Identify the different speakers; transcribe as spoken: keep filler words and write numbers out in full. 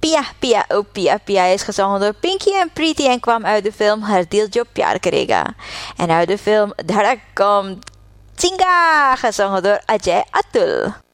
Speaker 1: Pia Pia Oh Pia Pia is gezongen door Pinky en Preeti en kwam uit de film Har Dil Jo Pyar Karega. En uit de film Dhadakam Chinga, gezongen door Ajay Atul.